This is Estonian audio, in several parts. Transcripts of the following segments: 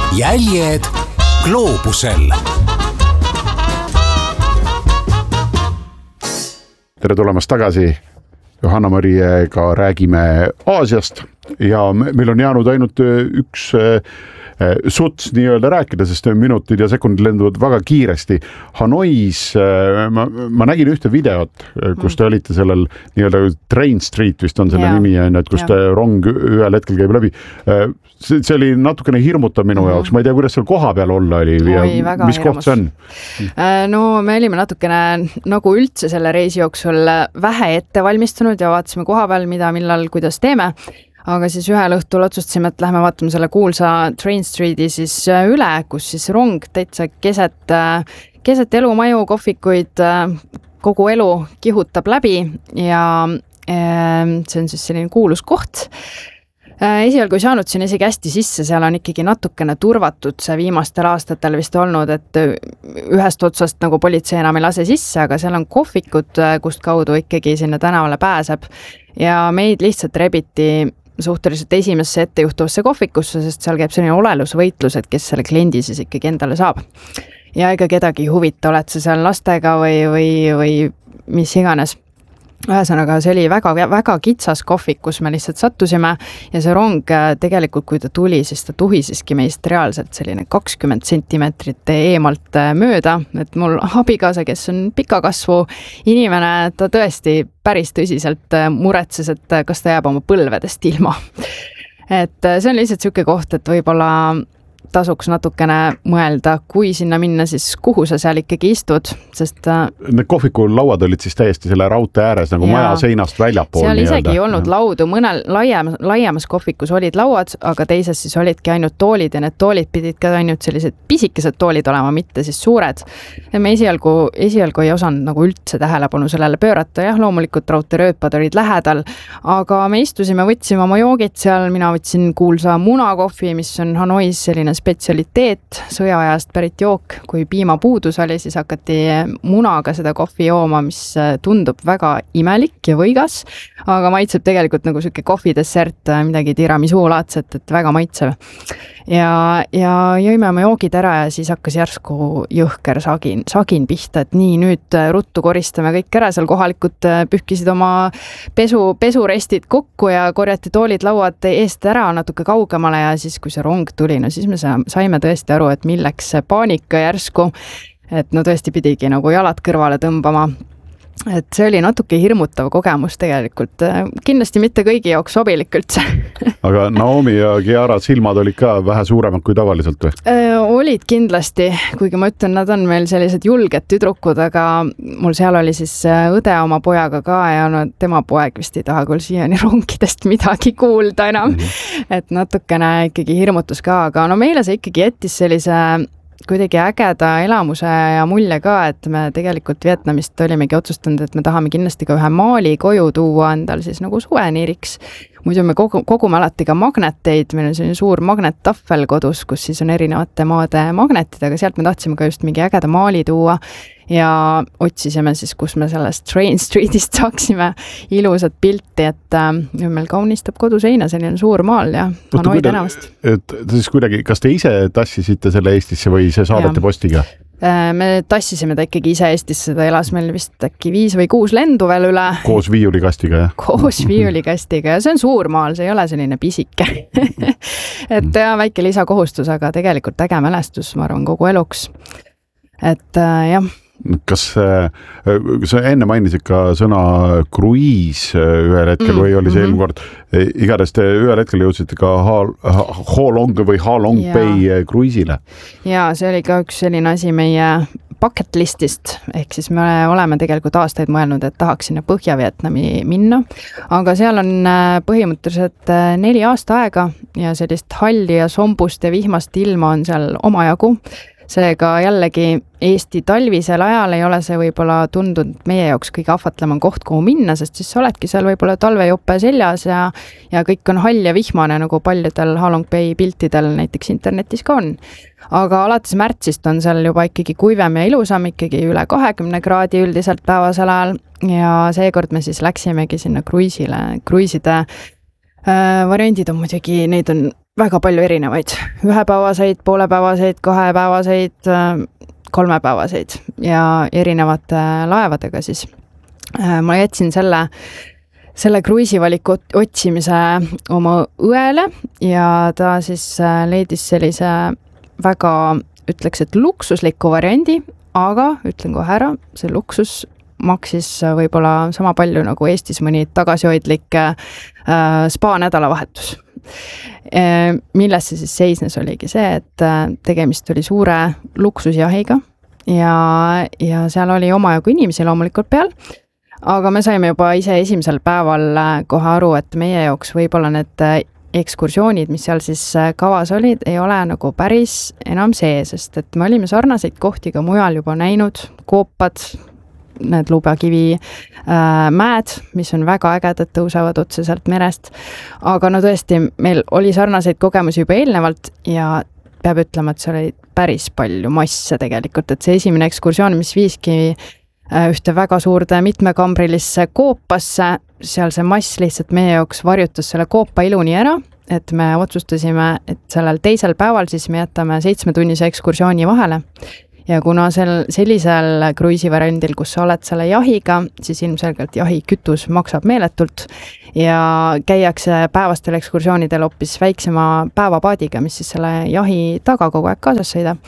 jäljed gloobusel. Tere tulemast tagasi. Johanna-Mariega räägime Aasiast ja meil on jäänud ainult üks suts nii-öelda rääkida, sest minutid ja sekundid lenduvad väga kiiresti. Hanois ma nägin ühte videot, kus te olite sellel nii-öelda Train Street vist on selle nimi, et kus te rong ühel hetkel käib läbi. See oli natukene hirmutav minu jaoks. Ma ei tea, kuidas seal koha peal olla oli ja mis koht see on? No me olime natukene nagu üldse selle reisi jooksul vähe ette valmistunud ja vaatasime koha peal, mida, millal, kuidas teeme. Aga siis ühel õhtul otsustasime, et lähme vaatame selle kuulsa Train Streeti siis üle, kus siis rong täitsa keset elumaju, kohvikuid, kogu elu kihutab läbi ja see on siis selline kuulus koht. Esialgu ei saanud siin isegi hästi sisse, seal on ikkagi natukene turvatud see viimastel aastatel vist olnud, et ühest otsast nagu politsei enam ei lase sisse, aga seal on kohvikud, kust kaudu ikkagi sinna tänavale pääseb ja meid lihtsalt rebiti suhteliselt esimesse ettejuhtuvasse kohvikusse, sest seal käib selline olelusvõitlus, et kes selle kliendi siis ikkagi endale saab. Ja ega kedagi huvita, oled sa seal lastega või mis iganes. Ühesõnaga, see oli väga kitsas kohvik, kus me lihtsalt sattusime ja see rong tegelikult, kui ta tuli, siis ta tuhisiski meist reaalselt selline 20 sentimeetrit eemalt mööda, et mul abikaasa, kes on pikakasvu inimene, ta tõesti päris tõsiselt muretses, et kas ta jääb oma põlvedest ilma. Et see on lihtsalt selline koht, et võib-olla tasuks natukene mõelda, kui sinna minna, siis kuhu sa seal ikkagi istud, sest need kohviku lauad olid siis täiesti selle raudtee ääres nagu maja seinast väljapool. Seal isegi ei olnud laudu, mõnel laiemas kohvikus olid lauad, aga teises siis olidki ainult toolid ja need toolid pidid ka ainult sellised pisikesed toolid olema, mitte siis suured. Ja me esialgu ei osanud nagu üldse tähelepanu sellele pöörata, jah, loomulikult raudteerööpad olid lähedal, aga me istusime, võtsime oma joogid seal, mina võtsin kuulsa munakohvi, mis on Hanois selline spetsialiteet, sõjaajast pärit jook, kui piimapuudus oli, siis hakati munaga seda kohvi jooma, mis tundub väga imelik ja võigas, aga maitseb tegelikult nagu selline kohvidessert, midagi tiramisu-laadset, et väga maitsev. Ja jõime oma joogid ära ja siis hakkas järsku jõhker sagin pihta, et nii, nüüd ruttu koristame kõik ära, seal kohalikud pühkisid oma pesurestid kokku ja korjati toolid lauad eest ära natuke kaugemale ja siis, kui see rong tuli, no siis me saime tõesti aru, et milleks see paanika järsku, et no tõesti pidigi nagu jalad kõrvale tõmbama. Et see oli natuke hirmutav kogemus tegelikult. Kindlasti mitte kõigi jaoks sobilik üldse. Aga Naomi ja Kiara silmad olid ka vähe suuremad kui tavaliselt või? Olid kindlasti, kuigi ma ütlen, nad on meil sellised julged tüdrukud, aga mul seal oli siis õde oma pojaga ka ja no, tema poeg vist ei taha küll siiani rongidest midagi kuulda enam. Et natukene ikkagi hirmutus ka, aga no meile see ikkagi jättis sellise kuidagi ägeda elamuse ja mulje ka, et me tegelikult Vietnamist olimegi otsustanud, et me tahame kindlasti ka ühe maali koju tuua endal siis nagu suveniiriks. Muidu me kogume alati ka magneteid, meil on selline suur magnettahvel kodus, kus siis on erinevate maade magnetid, aga sealt me tahtsime ka just mingi ägeda maali tuua ja otsisime siis, kus me sellest Train Streetist saaksime ilusat pilti, et meil kaunistab koduseina selline suur maal ja Hanoi tänavast. Et siis kuidagi, kas te ise tassisite selle Eestisse või see saadeti postiga? Me tassisime ta ikkagi ise Eestisse, ta elas meil vist äkki 5 või 6 lendu veel üle. Koos viiulikastiga, jah? Koos viiulikastiga ja see on suur maal, see ei ole selline pisike. Et väike lisakohustus, aga tegelikult äge mälestus, ma arvan, kogu eluks. Et jah. Kas sa enne mainisid ka sõna kruiis ühel hetkel või oli see eelmine kord? Igatahes te ühel hetkel jõudsite ka Ha Long või Ha Long Bay kruiisile. Ja see oli ka üks selline asi meie bucket listist, ehk siis me oleme tegelikult aastaid mõelnud, et tahaks sinna Põhja-Vietnami minna, aga seal on põhimõtteliselt 4 aasta aega ja sellist halli ja sombust ja vihmast ilma on seal omajagu. Seega jällegi Eesti talvisel ajal ei ole see võib-olla tundunud meie jaoks kõige ahvatleman koht, kuhu minna, sest siis sa oledki seal võib-olla talvejope seljas ja kõik on hall ja vihmane, nagu paljudel Ha Long Bay piltidel näiteks internetis ka on. Aga alates märtsist on seal juba ikkagi kuivem ja ilusam, ikkagi üle 20 kraadi üldiselt päevasel ajal ja seekord me siis läksimegi sinna kruiisile. Kruiiside Variandid on muidugi, neid on väga palju erinevaid, ühepäevaseid, poolepäevaseid, kahepäevaseid, kolmepäevaseid ja erinevate laevadega siis. Ma jätsin selle kruiisivaliku otsimise oma õele ja ta siis leidis sellise väga, ütleks, et luksusliku variandi, aga ütlen kohe ära, see luksus maksis võib-olla sama palju nagu Eestis mõni tagasihoidlik spa nädalavahetus. Milles see siis seisnes oligi see, et tegemist oli suure luksusjahiga ja seal oli omajagu inimesi loomulikult peal, aga me saime juba ise esimesel päeval kohe aru, et meie jaoks võib-olla need ekskursioonid, mis seal siis kavas olid, ei ole nagu päris enam see, sest et me olime sarnaseid kohti ka mujal juba näinud, koopad, need Lubakivi mäed, mis on väga ägedad, tõusevad otseselt merest. Aga no tõesti, meil oli sarnaseid kogemusi juba eelnevalt ja peab ütlema, et see oli päris palju masse tegelikult, et see esimene ekskursioon, mis viiski ühte väga suurde mitmekambrilisse koopasse, seal see mass lihtsalt meie jaoks varjutas selle koopa iluni ära, et me otsustasime, et sellel teisel päeval siis me jätame 7-tunnise ekskursiooni vahele. Ja kuna sellisel kruiisivariandil, kus sa oled selle jahiga, siis ilmselgelt jahikütus maksab meeletult ja käiakse päevastel ekskursioonidel hoopis väiksema päevapaadiga, mis siis selle jahi taga kogu aeg kaasas sõidab.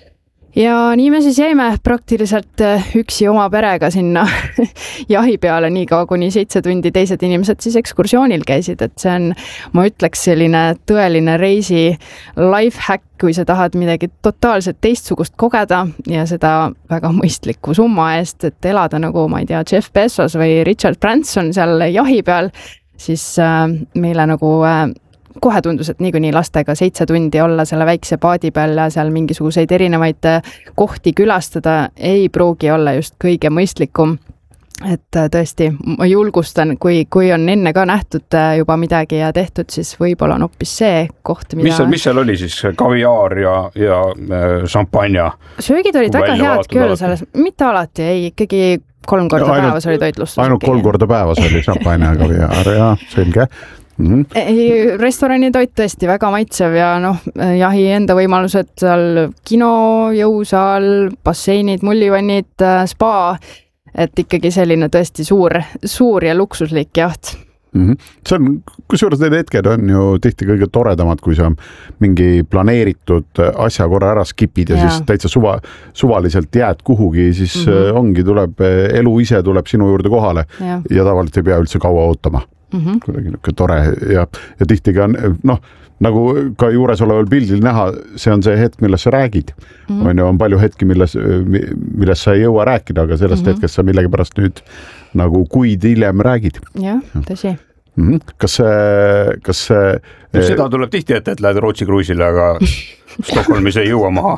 Ja nii me siis jäime praktiliselt üksi oma perega sinna jahi peale nii kaua, kuni 7 tundi teised inimesed siis ekskursioonil käisid, et see on, ma ütleks, selline tõeline reisi lifehack, kui sa tahad midagi totaalselt teistsugust kogeda ja seda väga mõistliku summa eest, et elada nagu, ma ei tea, Jeff Bezos või Richard Branson seal jahi peal, siis meile nagu kohe tundus, et niikuinii lastega 7 tundi olla selle väikse paadi peal ja seal mingisuguseid erinevaid kohti külastada ei pruugi olla just kõige mõistlikum. Et tõesti, ma julgustan, kui on enne ka nähtud juba midagi ja tehtud, siis võib-olla on hoopis see koht, mida... Mis seal oli siis? Kaviaar ja šampanja? Söögid olid väga head küll selles, mitte alati, ei, ikkagi 3 korda päevas oli toitlustus. Ainult 3 korda päevas oli šampanja ja kaviaar, ja selge. Restorani toit tõesti väga maitsev ja jahi enda võimalused seal kino, jõusaal, basseinid, mullivannid, spa, et ikkagi selline tõesti suur ja luksuslik jaht. See on, kusjuures need hetked on ju tihti kõige toredamad, kui sa mingi planeeritud asja korra ära skipid ja siis täitsa suvaliselt jääd kuhugi, siis ongi, elu ise tuleb sinu juurde kohale ja tavaliselt ei pea üldse kaua ootama. Kuidagi niisugune tore ja tihti ka nagu ka juures oleval pildil näha, see on see hetk, milles sa räägid. On palju hetki, milles sa ei jõua rääkida, aga sellest hetkest sa millegipärast nüüd nagu kuid hiljem räägid. Jah, tõsi. Kas see... Seda tuleb tihti ette, et lähed Rootsi kruisile, aga Stockholmis ei jõua maha.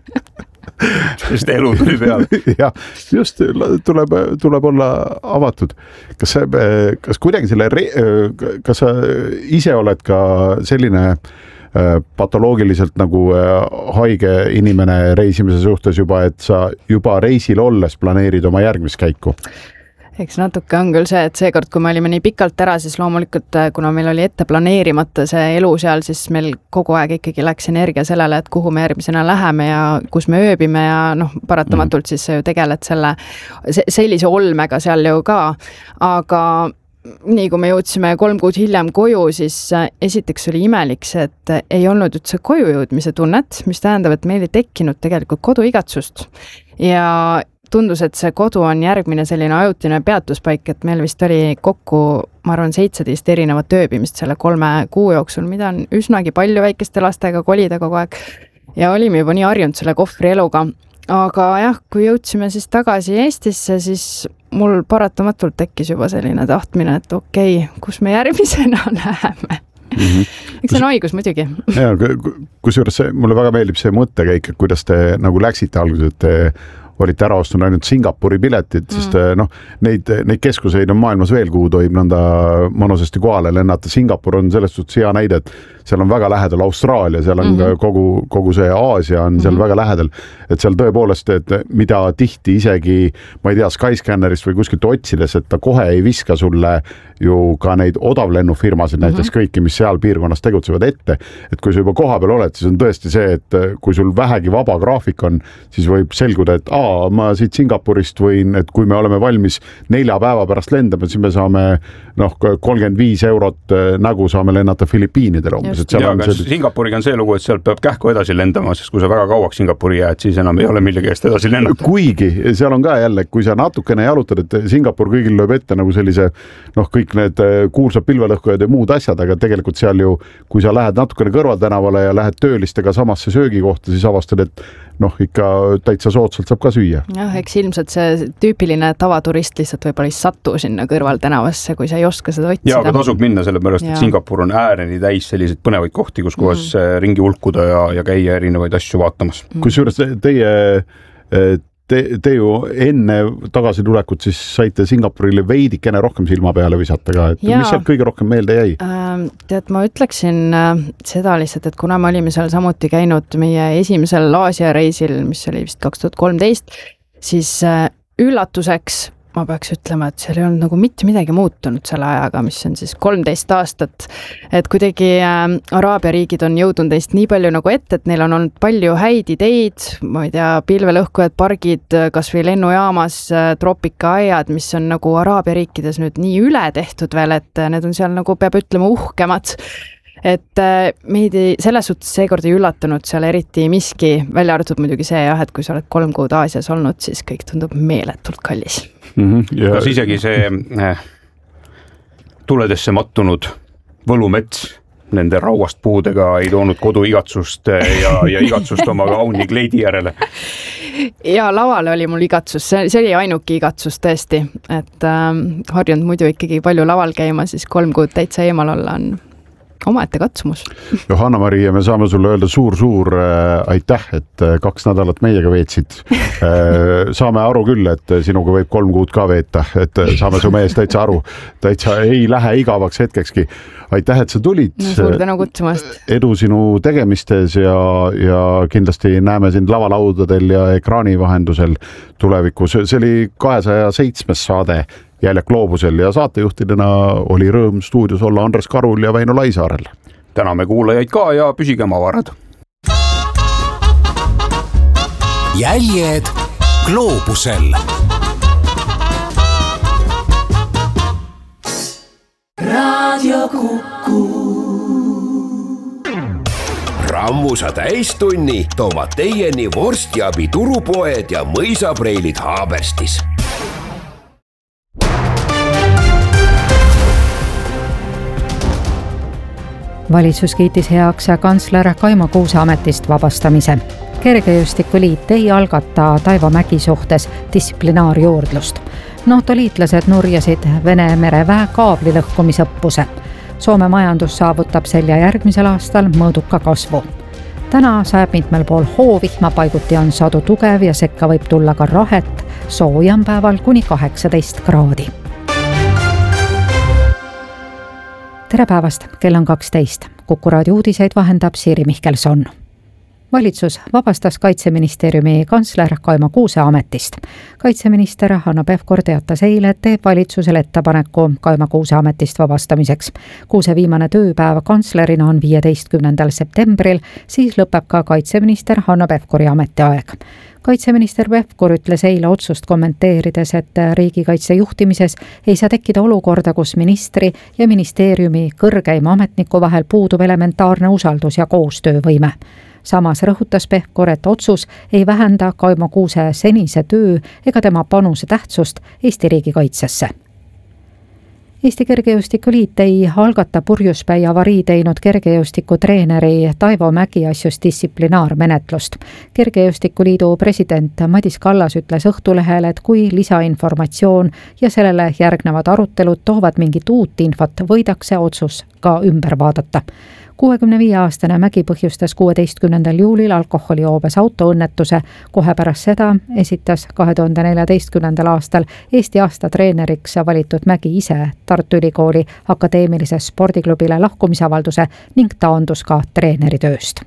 Sest elu tuli peale. Ja, just tuleb olla avatud. Kas kuidagi kas sa ise oled ka selline patoloogiliselt nagu haige inimene reisimise suhtes juba, et sa juba reisil olles planeerid oma järgmist käiku? Eks natuke on küll see, et seekord, kui me olime nii pikalt ära, siis loomulikult, kuna meil oli ette planeerimata see elu seal, siis meil kogu aeg ikkagi läks energia sellele, et kuhu me järgmisena läheme ja kus me ööbime ja paratamatult siis ju tegeled sellise olmega seal ju ka, aga nii kui me jõudsime 3 kuud hiljem koju, siis esiteks oli imelik see, et ei olnud üldse koju jõudmise tunnet, mis tähendab, et meil ei tekkinud tegelikult koduigatsust ja tundus, et see kodu on järgmine selline ajutine peatuspaik, et meil vist oli kokku, ma arvan, 17 erinevat ööbimist selle 3 kuu jooksul, mida on üsnagi palju väikeste lastega kolida kogu aeg. Ja olime juba nii harjunud selle kohvri eluga. Aga jah, kui jõudsime siis tagasi Eestisse, siis mul paratamatult tekkis juba selline tahtmine, et okei, kus me järgmisena läheme. Eks see on haigus muidugi. Ja, kusjuures mulle väga meeldib see mõttekäik, kuidas te nagu läksite alguses, et olite ära ostunud ainult Singapuri piletid, sest neid keskuseid on maailmas veel, kuhu tohib nõnda mõnusasti kohale lennata. Singapur on selles suhtes hea näide, et seal on väga lähedal Austraalia, seal on kogu see Aasia on seal väga lähedal, et seal tõepoolest, et mida tihti isegi, ma ei tea, Skyscannerist või kuskilt otsides, et ta kohe ei viska sulle ju ka neid odavlennufirmasid, näiteks kõiki, mis seal piirkonnas tegutsevad ette, et kui sa juba koha peal oled, siis on tõesti see, et kui sul vähegi vaba graafik on, siis võib selguda, et ma siit Singapurist võin, et kui me oleme valmis 4 päeva pärast lendama, siis me saame 35 eurot nägu saame lennata Filipiinidele umbes. Singapuriga on see lugu, et sealt peab kähku edasi lendama, sest kui sa väga kauaks Singapuri jääd, siis enam ei ole millegi eest edasi lennata. Kuigi seal on ka jälle, kui sa natukene jalutad, et Singapur kõigil lööb ette nagu sellise, kõik need kuulsad pilvelõhkujad ja muud asjad, aga tegelikult seal ju, kui sa lähed natukene kõrvaltänavale ja lähed töölistega samasse söögikohta, siis avastad, et ikka täitsa soodsalt saab ka süüa. Jah, eks ilmselt see tüüpiline tavaturist lihtsalt võib-olla ei satu sinna kõrvaltänavasse, kui sa ei oska seda otsida. Ja, aga tasub minna sellepärast, et Singapur on ääreni täis selliseid põnevaid kohti, kus kohas ringi hulkuda ja käia erinevaid asju vaatamas. Kusjuures te ju enne tagasitulekut siis saite Singapurile veidikene rohkem silma peale visata ka, et mis seal kõige rohkem meelde jäi? Tead, ma ütleksin seda lihtsalt, et kuna me olime seal samuti käinud meie esimesel Aasia reisil, mis oli vist 2013, siis üllatuseks ma peaks ütlema, et seal ei olnud nagu mitte midagi muutunud selle ajaga, mis on siis 13 aastat. Et kuidagi Araabia riigid on jõudnud neist nii palju nagu ette, et neil on olnud palju häid ideid, ma ei tea, pilvelõhkujad, pargid, kas või lennujaamas, tropikaaiad, mis on nagu Araabia riikides nüüd nii üle tehtud veel, et need on seal nagu, peab ütlema, uhkemad. Et meid selles suhtes seekord ei üllatunud seal eriti miski, välja arvatud muidugi see, et kui sa oled 3 kuud Aasias olnud, siis kõik tundub meeletult kallis. Kas isegi see tuledesse mattunud võlumets nende rauast puudega ei toonud kodu igatsust ja igatsust oma kauni kleidi järele? Ja lavale oli mul igatsus, see oli ainuke igatsus tõesti, et harjunud muidu ikkagi palju laval käima, siis 3 kuud täitsa eemal olla on omaette katsumus. Johanna-Maria, me saame sulle öelda suur aitäh, et 2 nädalat meiega veetsid. Saame aru küll, et sinuga võib 3 kuud ka veeta, et saame su mees täitsa aru. Täitsa ei lähe igavaks hetkekski. Aitäh, et sa tulid. Suur tänu kutsumast. Edu sinu tegemistes ja kindlasti näeme sind lavalaudadel ja ekraani vahendusel tulevikus. See oli 207. saade Jäljak Gloobusel ja saatejuhtidena oli rõõm stuudios olla Andres Karul ja Väino Laisaarel. Täname kuulajaid ka ja püsige mavarad. Jäljed Gloobusel. Radio Kuku. Rammusa täistunni toovad teieni vorstiabi turupoed ja mõisapreilid Haaberstis. Valitsus kiitis heaks kantsler Kaimo Kuuse ametist vabastamise. Kergejõustikuliit ei algata Taivo Mägi suhtes distsiplinaarjuurdlust. NATO-liitlased nurjasid Vene mereväe kaabli lõhkumisõppuse. Soome majandus saavutab selja järgmisel aastal mõõduka kasvu. Täna sajab mitmel pool hoovihma, paiguti on sadu tugev ja sekka võib tulla ka rahet, soojam päeval kuni 18 kraadi. Tere päevast, kell on 12. Kuku raadio uudiseid vahendab Siiri Mihkelson. Valitsus vabastas Kaitseministeeriumi kantsler Kaimo Kuuse ametist. Kaitseminister Hanno Pevkur teatas eile, et teeb valitsusele ettepaneku Kaimo Kuuse ametist vabastamiseks. Kuuse viimane tööpäev kantslerina on 15. septembril, siis lõpeb ka kaitseminister Hanno Pevkuri ametiaeg. Kaitseminister Pevkur ütles eile otsust kommenteerides, et riigikaitse juhtimises ei saa tekkida olukorda, kus ministri ja ministeeriumi kõrgeima ametniku vahel puudub elementaarne usaldus ja koostöövõime. Samas rõhutas Pevkur, et otsus ei vähenda Kaimo Kuuse senise töö ega tema panuse tähtsust Eesti riigikaitsesse. Eesti Kergejõustikuliit ei algata purjuspäi avarii teinud kergejõustikutreeneri Taivo Mägi asjus distsiplinaarmenetlust. Kergejõustikuliidu president Madis Kallas ütles Õhtulehele, et kui lisainformatsioon ja sellele järgnevad arutelud toovad mingit uut infot, võidakse otsus ka ümber vaadata. 65-aastane Mägi põhjustas 16. juulil alkoholijoobes autoõnnetuse. Kohe pärast seda esitas 2014. aastal Eesti aasta treeneriks valitud Mägi ise Tartu Ülikooli akadeemilise spordiklubile lahkumisavalduse ning taandus ka treeneritööst.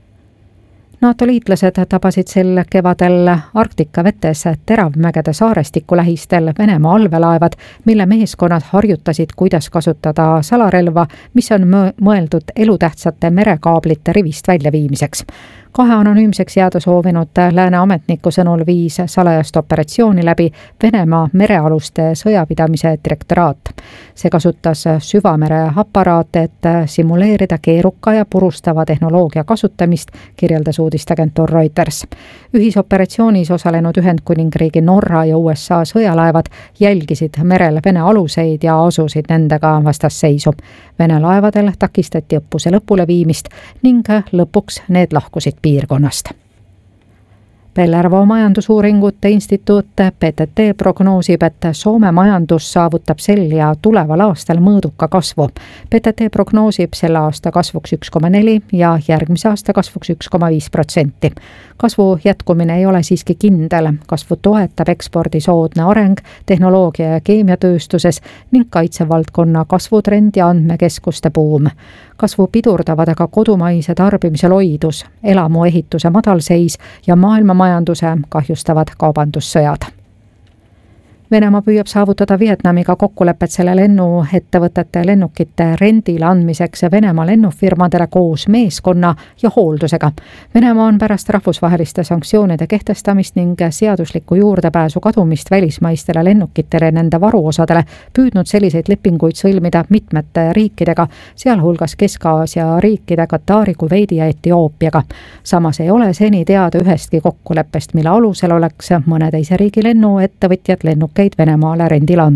NATO liitlased tabasid sel kevadel Arktika vetes Teravmägede saarestiku lähistel Venemaa allveelaevad, mille meeskonnad harjutasid, kuidas kasutada salarelva, mis on mõeldud elutähtsate merekaablite rivist väljaviimiseks. 2 anonüümseks jääda soovinud lääne ametniku sõnul viis salajast operatsiooni läbi Venemaa merealuste sõjapidamise direktoraat. See kasutas süvamere aparaate, et simuleerida keeruka ja purustava tehnoloogia kasutamist, kirjeldas uudisteagentuur Reuters. Ühisoperatsioonis osalenud Ühendkuningriigi, Norra ja USA sõjalaevad jälgisid merel Vene aluseid ja asusid nendega vastasseisu. Vene laevadel takistati õppuse lõpule viimist ning lõpuks need lahkusid piirkonnast. Pellervo majandusuuringute instituut PTT prognoosib, et Soome majandus saavutab sel ja tuleval aastal mõõduka kasvu. PTT prognoosib selle aasta kasvuks 1,4 ja järgmise aasta kasvuks 1,5%. Kasvu jätkumine ei ole siiski kindel. Kasvu toetab ekspordi soodne areng tehnoloogia ja keemiatööstuses ning kaitsevaldkonna kasvutrend ja andmekeskuste buum. Kasvu pidurdavad aga kodumaise tarbimise loidus, elamuehituse madalseis ja maailmamajanduse kahjustavad kaubandussõjad. Venemaa püüab saavutada Vietnamiga kokkulepet selle lennuettevõtete lennukite rendile andmiseks Venemaa lennufirmadele koos meeskonna ja hooldusega. Venemaa on pärast rahvusvaheliste sanktsioonide kehtestamist ning seaduslikku juurdepääsu kadumist välismaistele lennukitele nende varuosadele püüdnud selliseid lepinguid sõlmida mitmete riikidega, sealhulgas Kesk-Aasia riikide Katari, Kuveidi ja Etioopiaga. Samas ei ole seni teada ühestki kokkuleppest, mille alusel oleks mõne teise riigi lennuettevõtjad lennukeid Venemaale rendile andnud.